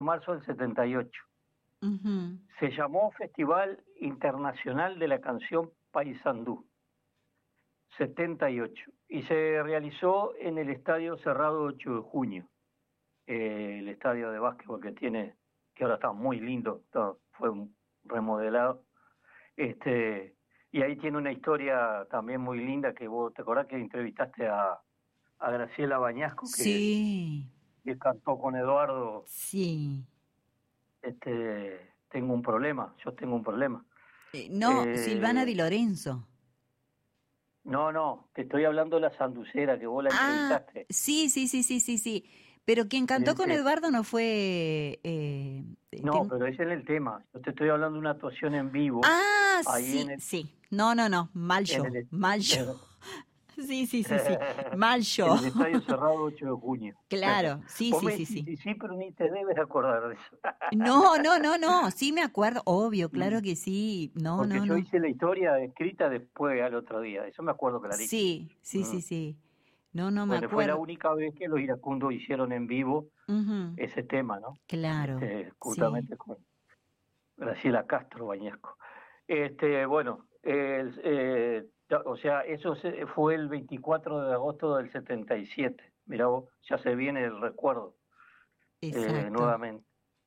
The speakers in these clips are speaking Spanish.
marzo del 78. Ujú. Se llamó Festival Internacional de la Canción Paysandú 78 y se realizó en el Estadio Cerrado 8 de Junio, el estadio de básquetbol que ahora está muy lindo, fue remodelado. Y ahí tiene una historia también muy linda que vos te acordás que entrevistaste a Graciela Bañasco Sí, que cantó con Eduardo. sí. Tengo un problema, yo tengo un problema. No, Silvana Di Eh, Lorenzo. no, te estoy hablando de la sanducera que vos la Ah, entrevistaste. sí, sí, sí, sí, sí, sí. Pero quien cantó con Este, Eduardo no fue... no, pero ese es el tema. Yo te estoy hablando de una actuación en vivo, Ah, ahí sí, sí. No, no, no, mal en yo, el, mal yo. en, Sí, sí, sí, sí, mal en yo. el Estadio Cerrado 8 de Junio. Claro, sí, Vos sí, me sí, decís sí. sí, sí, pero ni te debes acordar de eso. No, no, no, no, sí me acuerdo, obvio, claro Mm, que sí. No, Porque no, yo no. hice la historia escrita después al otro día, eso me acuerdo clarito. Sí, sí, Mm. sí, sí. No, no me Bueno, fue la acuerdo. única vez que los iracundos hicieron en vivo Ujú. ese tema, ¿no? Claro, sí. Justamente con Graciela Castro Bañasco. Bueno, o sea, fue el 24 de agosto del 77. Mirá vos, ya se viene el recuerdo Exacto. nuevamente.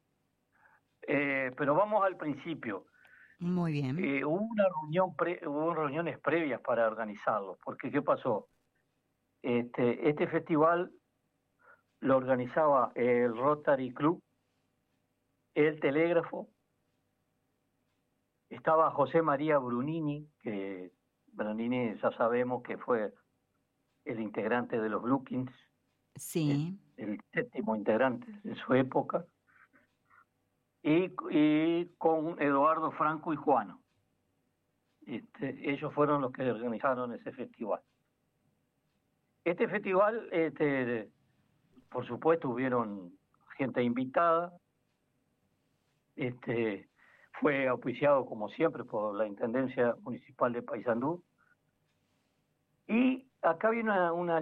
Pero vamos al principio. Muy bien. Hubo reuniones previas para organizarlo, porque ¿qué pasó? Este festival lo organizaba el Rotary Club, el Telégrafo. Estaba José María Brunini, que Brunini ya sabemos que fue el integrante de los Bluekins, Sí, el séptimo integrante de su época, y con Eduardo Franco y Juano. Ellos fueron los que organizaron ese festival. Este festival, por supuesto, hubieron gente invitada, fue auspiciado como siempre por la Intendencia Municipal de Paysandú. Y acá viene una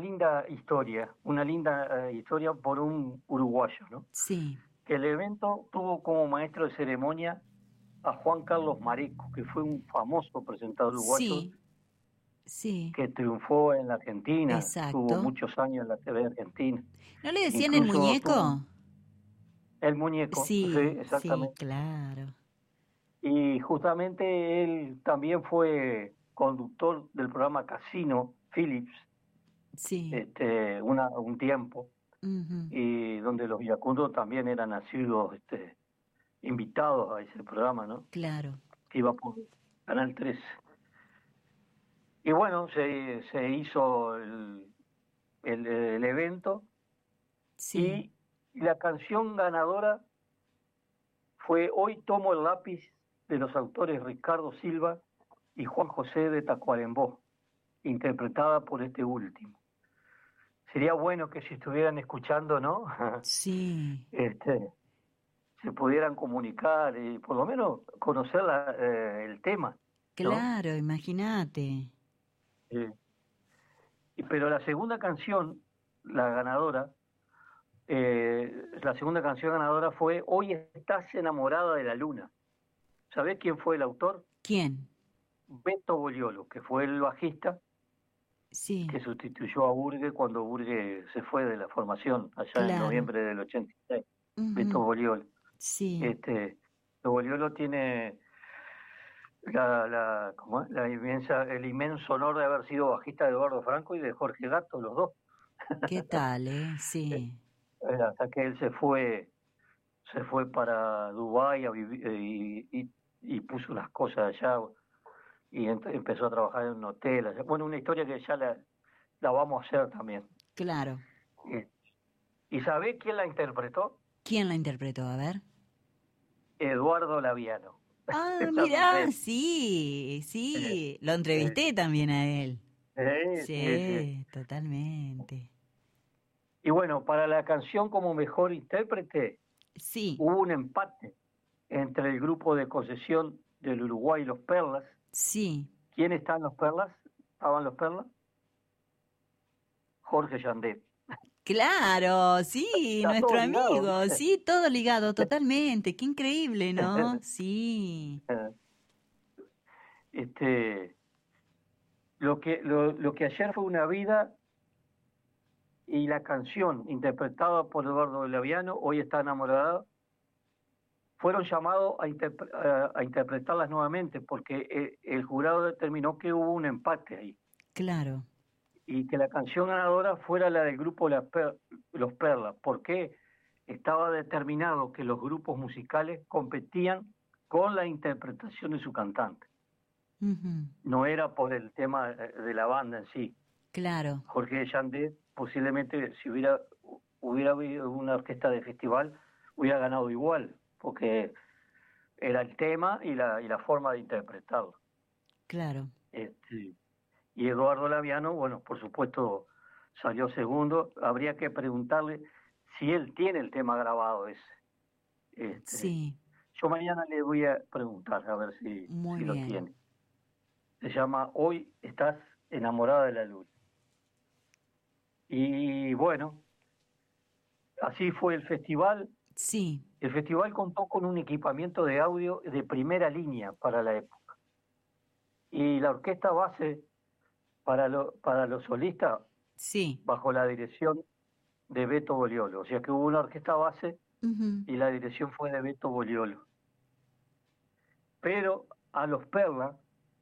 linda historia por un uruguayo, ¿no? sí, Que el evento tuvo como maestro de ceremonia a Juan Carlos Mareco, que fue un famoso presentador uruguayo sí, sí, que triunfó en la Argentina, estuvo exacto. muchos años en la TV argentina, ¿No le decían el incluso tuvo muñeco? el muñeco, sí, Sí, sí, exactamente. claro. Y justamente él también fue conductor del programa Casino Phillips, Sí, un tiempo, ujú, y donde los iracundos también eran asiduos invitados a ese programa, ¿no? claro. Que iba por Canal 13. Y bueno, se hizo el evento Sí, y la canción ganadora fue Hoy tomo el lápiz, de los autores Ricardo Silva y Juan José de Tacuarembó, interpretada por este último. Sería bueno que si estuvieran escuchando, ¿no? sí, este, se pudieran comunicar y por lo menos conocer el tema, ¿no? claro, imagínate. Eh, pero la segunda canción, la ganadora, la segunda canción ganadora fue Hoy estás enamorada de la luna. ¿Sabés quién fue el autor? ¿Quién? Beto Boliolo, que fue el bajista Sí, que sustituyó a Burgue cuando Burgue se fue de la formación allá en claro. noviembre del 86. Beto Ujú, Boliolo. sí, Este, Boliolo tiene ¿cómo es? El inmenso honor de haber sido bajista de Eduardo Franco y de Jorge Gato, los dos. ¿qué tal, Sí, Hasta que él se fue para Dubái a vivir y puso las cosas allá y empezó a trabajar en un hotel allá. Bueno, una historia que ya la vamos a hacer también. claro. Eh, ¿Y sabés quién la interpretó? ¿Quién la interpretó? A ver. Eduardo Laviano. Ah, mirá, También. sí, Eh, sí. Lo eh, entrevisté también a él. sí. Sí, totalmente. Y bueno, para la canción como mejor intérprete Sí, hubo un empate entre el grupo de concesión del Uruguay, los Perlas. sí. ¿Quién están los Perlas? ¿Estaban los Perlas? Jorge Yandé. Claro, sí, Está nuestro todo ligado, amigo, ¿viste? sí, todo ligado totalmente. Qué increíble, ¿no? Sí, Este, lo que ayer fue una vida y la canción interpretada por Eduardo Laviano, Hoy está enamorada, fueron llamados a interpretarlas nuevamente porque el jurado determinó que hubo un empate ahí claro. y que la canción ganadora fuera la del grupo Los Perlas. ¿Por qué? Estaba determinado que los grupos musicales competían con la interpretación de su cantante. Ujú, No era por el tema de la banda en sí. claro, Jorge Yandé posiblemente si hubiera habido una orquesta de festival hubiera ganado igual, porque era el tema y la forma de interpretarlo. claro. Este, y Eduardo Laviano, bueno, por supuesto salió segundo. Habría que preguntarle si él tiene el tema grabado ese. Este, Sí, yo mañana le voy a preguntar a ver si muy lo bien. tiene. Se llama Hoy estás enamorada de la luz. Y bueno, así fue el festival. Sí, El festival contó con un equipamiento de audio de primera línea para la época. Y la orquesta base para los solistas sí. bajo la dirección de Beto Boliolo. O sea que hubo una orquesta base Ujú. y la dirección fue de Beto Boliolo. Pero a los Perlas,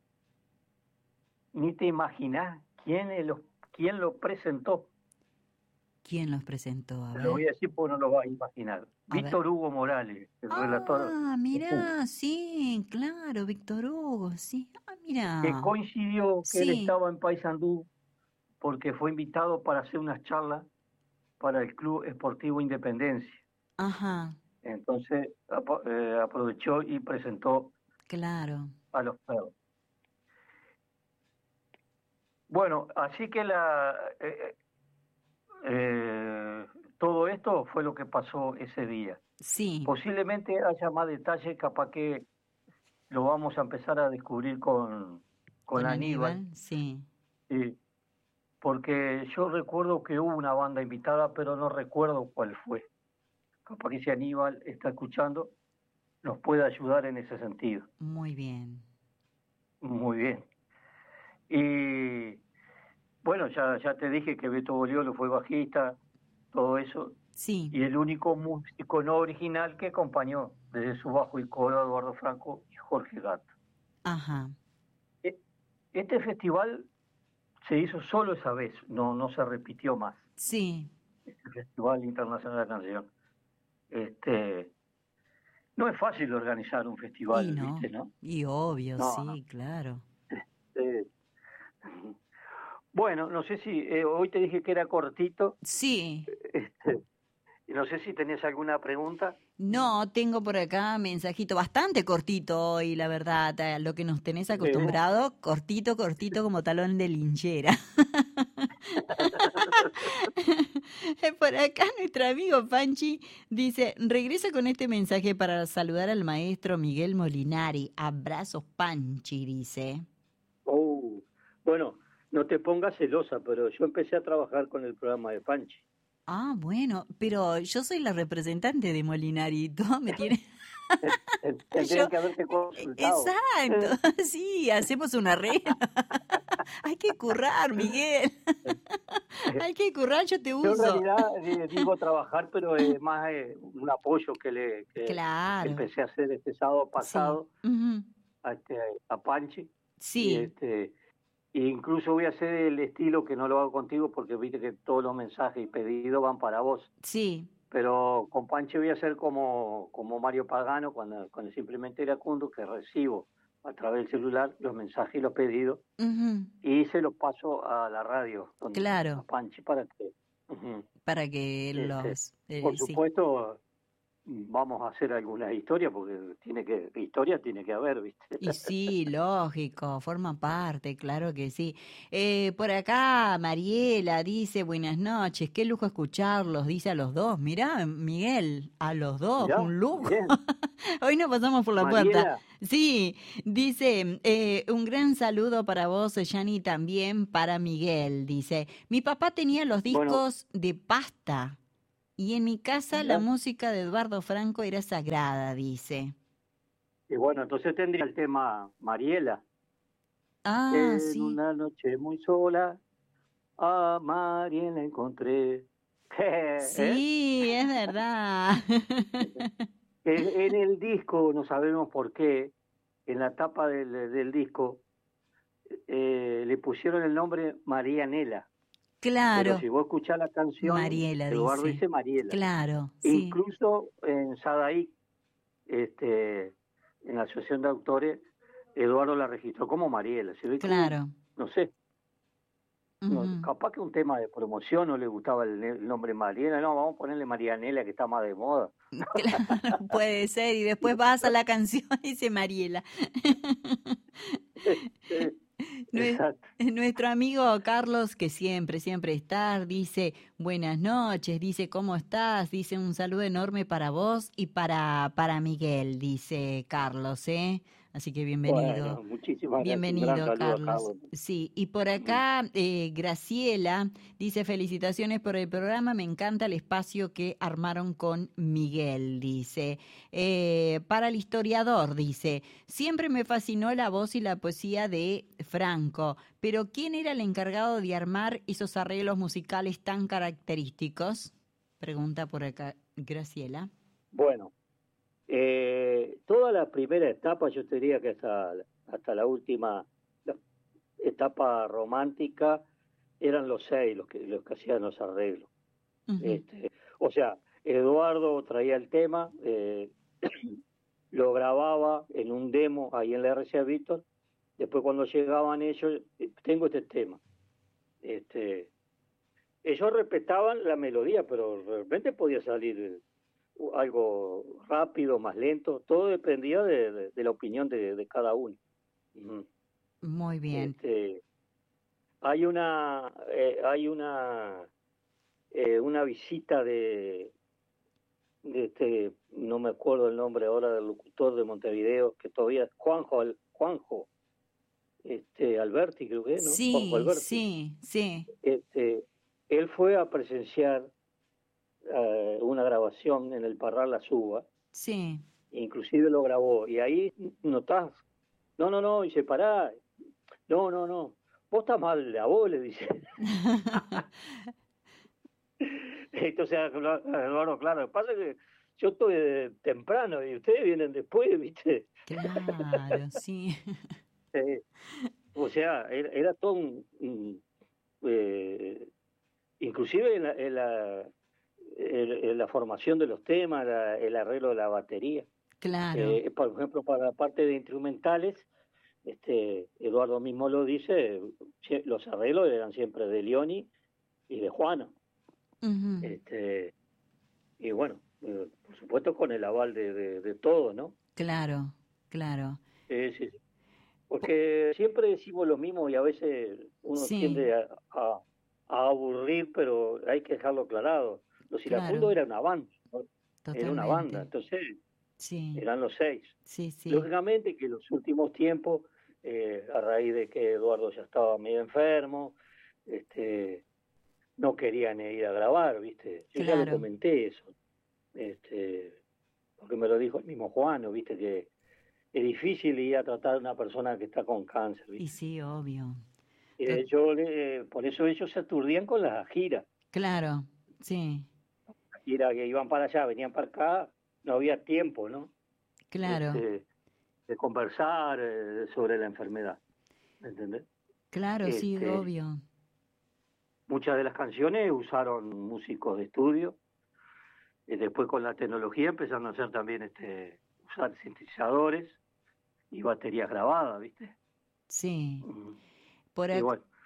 ni te imaginás quién lo presentó. ¿Quién los presentó? A Te lo ver, voy a decir porque no lo vas a imaginar. a ver. Víctor Hugo Morales, el relator Ah, de Cuba, mirá, sí, claro, Víctor Hugo, sí. Ah, que mirá, coincidió que él sí, estaba en Paysandú porque fue invitado para hacer unas charlas para el Club Esportivo Independencia. ajá, Entonces aprovechó y presentó claro, a los perros. Bueno, así que eh, todo esto fue lo que pasó ese día. sí, Posiblemente haya más detalles, capaz que lo vamos a empezar a descubrir con con Aníbal, Aníbal, sí. sí, porque yo recuerdo que hubo una banda invitada, pero no recuerdo cuál fue. Capaz que si Aníbal está escuchando, nos puede ayudar en ese sentido. Muy bien. Muy bien. Y bueno, ya te dije que Beto Boliolo fue bajista, todo eso, Sí, y el único músico no original que acompañó desde su bajo y coro a Eduardo Franco y Jorge Gato. ajá, E- Este festival se hizo solo esa vez, no se repitió más, sí. el Festival Internacional de la Canción. Este, no es fácil organizar un Y festival, no, ¿viste, no? y obvio, No, no. sí, claro. Eh, bueno, no sé si hoy te dije que era cortito, Sí, este, y no sé si tenés alguna pregunta. no, tengo por acá mensajito bastante cortito hoy, la verdad, a lo que nos tenés Eh, acostumbrado, cortito, cortito como talón de linchera. Por acá nuestro amigo Panchi dice, regresa con este mensaje para saludar al maestro Miguel Molinari. Abrazos Panchi, dice. oh, bueno, no te pongas celosa, pero yo empecé a trabajar con el programa de Panchi. Ah, bueno, pero yo soy la representante de Molinari, todo me tiene... Yo, Tendrían que haberte consultado. exacto, sí, hacemos una arreglo. Hay que currar, Miguel. Hay que currar, yo te Yo en uso. realidad digo trabajar, pero es más un apoyo que Claro, empecé a hacer este sábado sí. pasado Ujú. a, a Panchi. Y Sí, e incluso voy a hacer el estilo que no lo hago contigo porque viste que todos los mensajes y pedidos van para vos. sí. Pero con Panchi voy a hacer como Mario Pagano cuando simplemente iracundo, que recibo a través del celular los mensajes y los pedidos Ujú. y se los paso a la radio, a Claro, Panchi para que, ujú, para que este, los... por sí. supuesto, vamos a hacer alguna historia, porque historia tiene que haber, ¿viste? Y sí, lógico, forma parte, claro que sí. Por acá Mariela dice, buenas noches, qué lujo escucharlos, dice a los dos. Mirá, Miguel, a los dos, Mirá, un lujo. bien. Hoy nos pasamos por la puerta. Mariela, Sí, dice, un gran saludo para vos, Yani, también para Miguel. Dice, mi papá tenía los bueno, discos de pasta y en mi casa la mirá, música de Eduardo Franco era sagrada, dice. y bueno, entonces tendría el tema Mariela. Ah, En sí. una noche muy sola, a Mariela encontré. ¿Eh? Sí, es verdad. En el disco, no sabemos por qué, en la tapa del disco, le pusieron el nombre Marianela, pero Claro, si vos escuchás la canción, Mariela Eduardo dice. dice Mariela. Claro, sí, Incluso en Sadaí, en la asociación de autores, Eduardo la registró como Mariela. Se ve que hubo, claro. no sé, no, Ujú. capaz que un tema de promoción no le gustaba el nombre Mariela, no, vamos a ponerle Marianela que está más de moda. Claro, puede ser. Y después vas a la canción y dice Mariela. Nue- Exacto. Nuestro amigo Carlos, que siempre está, dice buenas noches, dice ¿cómo estás? Dice un saludo enorme para vos y para Miguel, dice Carlos, ¿eh? Así que bienvenido. Bueno, muchísimas gracias. Un gran Bienvenido, saludo a Carlos. Carlos. Sí, y por Mm. acá Graciela dice felicitaciones por el programa, me encanta el espacio que armaron con Miguel, dice. Para el historiador, dice, siempre me fascinó la voz y la poesía de Franco, pero ¿quién era el encargado de armar esos arreglos musicales tan característicos? Pregunta por acá Graciela. Bueno, toda la primera etapa, yo te diría que hasta la etapa romántica, eran los seis los que hacían los arreglos. Ujú. O sea, Eduardo traía el tema, lo grababa en un demo ahí en la RCA Víctor, después cuando llegaban ellos, tengo este tema. Este, ellos respetaban la melodía, pero de repente podía salir algo rápido, más lento, todo dependía de la opinión de cada uno. Ujú. Muy bien. Este, hay una visita no me acuerdo el nombre ahora del locutor de Montevideo, que todavía es Juanjo, Alberti, creo que, ¿no? Juanjo Sí, Alberti. sí, sí, Él fue a presenciar una grabación en el Parral La Suba, sí. inclusive lo grabó, y ahí notás, no, dice, pará, no, vos estás mal de la voz, le dice. Entonces, Eduardo, claro, lo que pasa es que yo estoy temprano y ustedes vienen después, ¿viste? Claro, sí. Eh, o sea, era todo eh, inclusive en la formación de los temas, el arreglo de la batería. Claro. Por ejemplo, para la parte de instrumentales, Eduardo mismo lo dice, los arreglos eran siempre de Leoni y de Juana. Ujú. Este, y bueno, por supuesto con el aval de todo, ¿no? Claro, claro. Sí, sí. Po- Porque siempre decimos lo mismo y a veces uno sí, tiende a aburrir, pero hay que dejarlo aclarado. Los claro, iracundos era una banda, ¿no? Era una banda, totalmente. entonces Sí, eran los seis. sí, sí. Lógicamente que en los últimos tiempos, a raíz de que Eduardo ya estaba medio enfermo, no querían ir a grabar, ¿viste? Yo ya lo Claro. comenté eso, este, porque me lo dijo el mismo Juano, ¿viste? Que es difícil ir a tratar a una persona que está con cáncer, Y ¿viste? sí, obvio. To- Por eso ellos se aturdían con las giras. claro, sí, Giras que iban para allá, venían para acá, no había tiempo, ¿no? claro, Este, de conversar sobre la enfermedad, ¿me entendés? claro, sí, Este, obvio. muchas de las canciones usaron músicos de estudio, y después con la tecnología empezaron a hacer también usar sintetizadores y baterías grabadas, ¿viste? Sí. Mm. Por Y ac- bueno.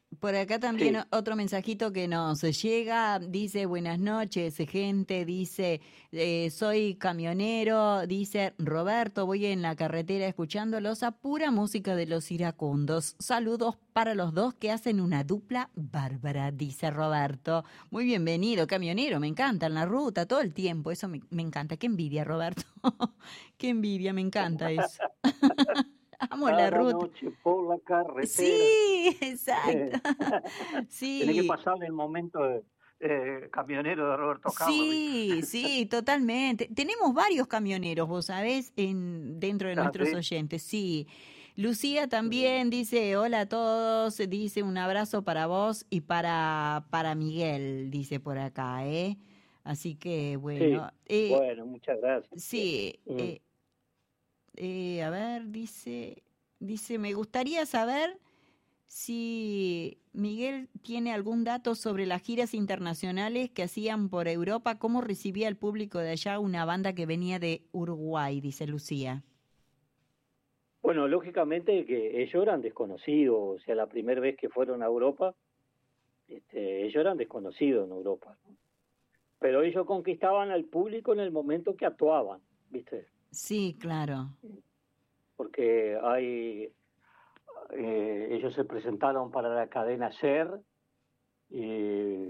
Por acá también Sí, otro mensajito que nos llega, dice buenas noches, gente, dice soy camionero, dice Roberto, voy en la carretera escuchándolos a pura música de los iracundos. Saludos para los dos que hacen una dupla bárbara, dice Roberto. Muy bienvenido, camionero, me encanta en la ruta todo el tiempo, eso me encanta. Qué envidia, Roberto. Qué envidia, me encanta eso. Amo la cada ruta. noche por la carretera. Sí, exacto. Tenés que Sí, pasar el momento de camionero de Roberto Carlos, ¿viste? sí, sí, totalmente. Tenemos varios camioneros, vos sabés, dentro de Ah, nuestros sí. oyentes, sí. Lucía Mm, también dice, hola a todos, dice un abrazo para vos y para Miguel, dice por acá, ¿eh? Así que, sí, bueno, bueno, muchas gracias. sí, Mm. a ver, dice, me gustaría saber si Miguel tiene algún dato sobre las giras internacionales que hacían por Europa, cómo recibía el público de allá una banda que venía de Uruguay, dice Lucía. Bueno, lógicamente que ellos eran desconocidos, o sea, la primera vez que fueron a Europa, ellos eran desconocidos en Europa, ¿no? Pero ellos conquistaban al público en el momento que actuaban, ¿viste? Sí, claro. Porque ellos se presentaron para la cadena SER eh,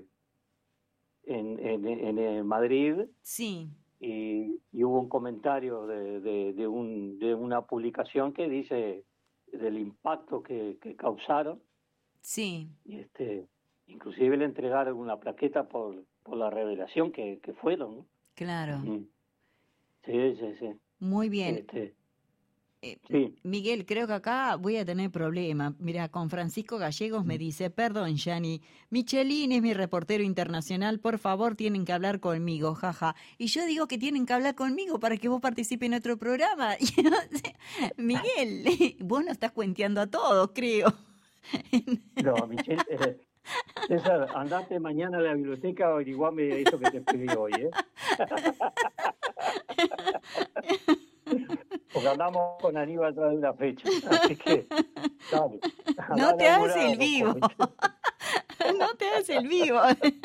en Madrid Sí, y hubo un comentario de una publicación que dice del impacto que causaron sí, y inclusive le entregaron una plaqueta por la revelación que fueron, ¿no? claro. Ujú. Sí, sí, sí. Muy bien. Este, Eh, sí. Miguel, creo que acá voy a tener problema. Mira, con Francisco Gallegos me dice, perdón, Yani, Michelin es mi reportero internacional, por favor tienen que hablar conmigo, jaja. Y yo digo que tienen que hablar conmigo para que vos participes en otro programa. Y no sé, Miguel, vos no estás cuenteando a todos, creo. No, Michelle, César, andate mañana a la biblioteca a averiguarme eso que te escribí hoy, ¿eh? Porque andamos con Aníbal atrás de una fecha. Así que, dale, andá No a te hagas laburar, el loco, vivo, ¿viste? no te hagas el vivo.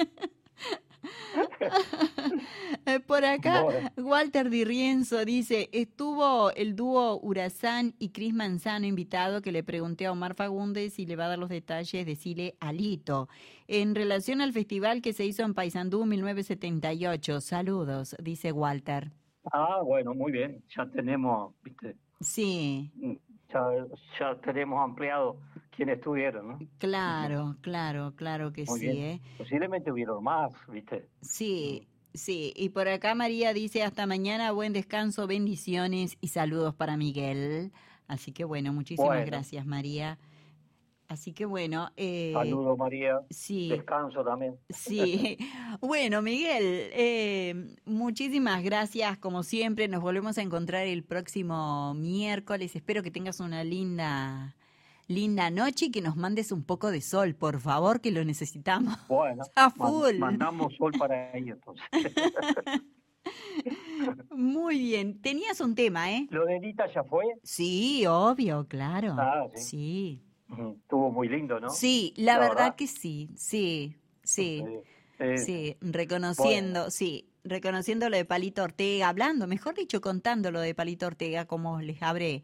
Por acá, Bueno, Walter Di Rienzo dice, estuvo el dúo Urazán y Cris Manzano invitado que le pregunté a Omar Fagundes si le va a dar los detalles, decirle Alito. En relación al festival que se hizo en Paysandú 1978, saludos, dice Walter. bueno, muy bien. Ya tenemos, ¿viste? Sí, Mm, Ya, ya tenemos ampliado quiénes estuvieron, ¿no? Ujú. claro, claro, claro que Muy sí, bien. ¿eh? Posiblemente hubieron más, ¿viste? Sí, Mm. sí. Y por acá María dice, hasta mañana, buen descanso, bendiciones y saludos para Miguel. Así que bueno, muchísimas Bueno, gracias María. Así que bueno, saludo María. sí, Descanso también. sí. Bueno, Miguel, muchísimas gracias como siempre. Nos volvemos a encontrar el próximo miércoles. Espero que tengas una linda, linda noche y que nos mandes un poco de sol, por favor, que lo necesitamos Bueno, a full. mandamos sol para ahí entonces. Muy bien. Tenías un tema, ¿eh? Lo de Edita ya fue. Sí, obvio, claro. Ah, sí. Sí. Ujú. Estuvo muy lindo, ¿no? Sí, la La verdad verdad. que sí, sí, sí, Sí, sí, sí. sí, Bueno, reconociendo, sí, reconociendo lo de Palito Ortega, hablando, mejor dicho, contando lo de Palito Ortega, cómo les abre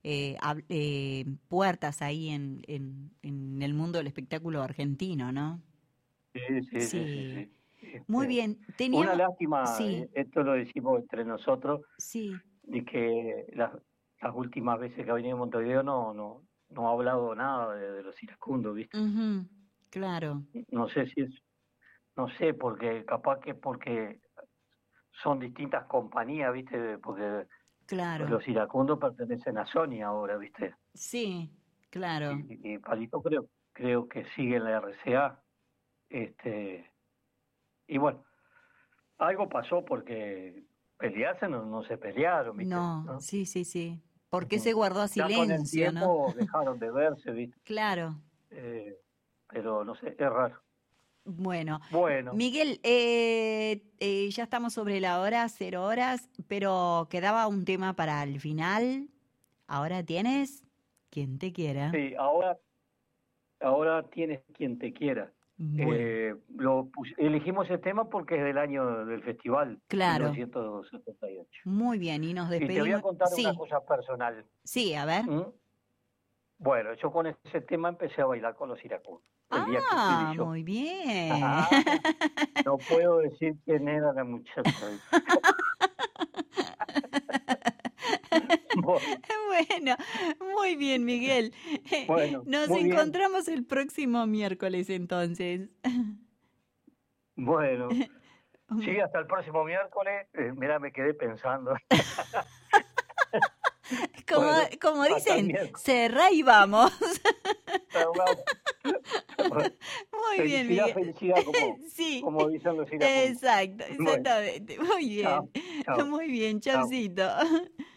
puertas ahí en el mundo del espectáculo argentino, ¿no? sí, sí, sí, sí, Sí, sí. muy bien. Una Teníamos, lástima, sí, esto lo decimos entre nosotros, sí, de que las últimas veces que ha venido a Montevideo no ha hablado nada de los iracundos, ¿viste? ujú, claro, No sé si es, no sé, porque capaz que porque son distintas compañías, ¿viste? Porque claro, los iracundos pertenecen a Sony ahora, ¿viste? sí, claro. Y Palito creo que sigue en la RCA. Este, y bueno, algo pasó porque pelearse no se pelearon, ¿viste? No, ¿No? sí, sí, sí. ¿Por qué se Ujú. guardó Ya con el silencio, no? tiempo dejaron de verse, ¿viste? Claro. Eh, pero no sé, es raro. Bueno, Bueno, Miguel, ya estamos sobre la hora, 0 horas, pero quedaba un tema para el final. Ahora tienes quien te quiera. sí, ahora Ahora tienes quien te quiera. Bueno, Elegimos ese tema porque es del año del festival, claro, 1978. muy bien, y nos Y te voy a despedimos. contar una Sí, cosa personal. sí, a ver. ¿Mm? Bueno, yo con ese tema empecé a bailar con los iracundos, el día que fui de Ah, show. muy bien. Ah, no puedo decir quién era la muchacha. Bueno, Bueno, muy bien, Miguel. bueno, Nos muy bien. encontramos el próximo miércoles entonces. Bueno, sí, hasta el próximo miércoles. Mira, me quedé pensando. Como, Bueno, como hasta el dicen, miércoles. cerrá y vamos. Vamos. Muy bien, Felicidad, Miguel. felicidad, Sí, como dicen los iracundos. exacto, Bueno, exactamente. Muy bien, chao, chao, muy bien, chao. chaucito.